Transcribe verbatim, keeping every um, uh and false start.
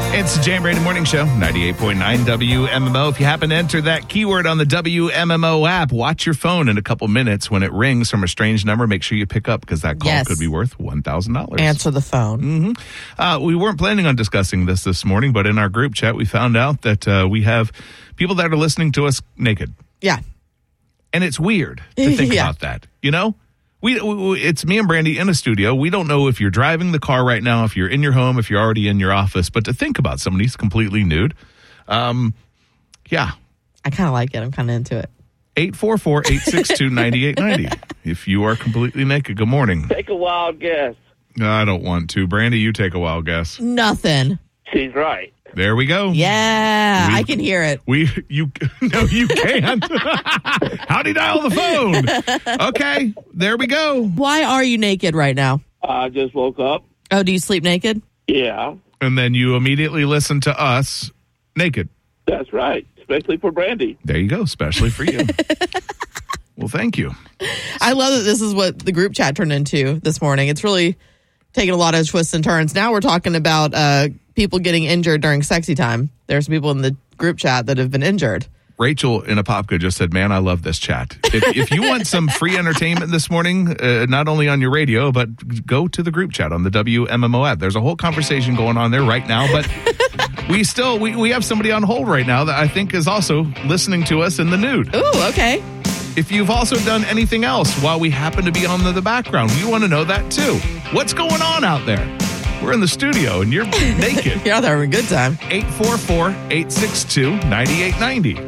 It's the Jay and Brady Morning Show, ninety-eight point nine W M M O. If you happen to enter that keyword on the W M M O app, watch your phone in a couple minutes. When it rings from a strange number, make sure you pick up because that call Yes. could be worth one thousand dollars. Answer the phone. Mm-hmm. Uh, we weren't planning on discussing this this morning, but in our group chat, we found out that uh, we have people that are listening to us naked. Yeah. And it's weird to think Yeah. about that, you know? We, we It's me and Brandy in a studio. We don't know if you're driving the car right now, if you're in your home, if you're already in your office. But to think about somebody's completely nude, um, yeah. I kind of like it. I'm kind of into it. eight four four, eight six two, nine eight nine zero. If you are completely naked, good morning. Take a wild guess. I don't want to. Brandy, you take a wild guess. Nothing. She's right. There we go. Yeah, We- I can hear it. We, you, no, you can't. How'd he dial the phone? Okay, there we go. Why are you naked right now? I just woke up. Oh, do you sleep naked? Yeah, And then you immediately listen to us naked. that's right. Especially for Brandy. There you go, especially for you. Well, thank you. I love that this is what the group chat turned into this morning. It's really taking a lot of twists and turns. Now we're talking about uh, people getting injured during sexy time. There's people in the group chat that have been injured. Rachel in Apopka just said, man, I love this chat. If, if you want some free entertainment this morning, uh, not only on your radio, but go to the group chat on the W M M O app. There's a whole conversation going on there right now, but we still, we, we have somebody on hold right now that I think is also listening to us in the nude. Ooh, okay. If you've also done anything else while we happen to be on the, the background, we want to know that too. What's going on out there? We're in the studio and you're naked. You're out there having a good time. eight four four, eight six two, nine eight nine zero.